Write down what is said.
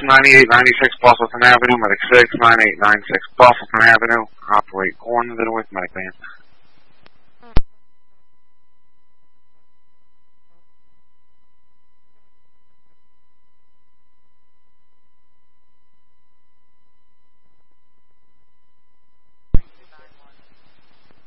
9896 Boston Avenue, Medic 6, 9896 Boston Avenue. Operate Cornville with Medic Van.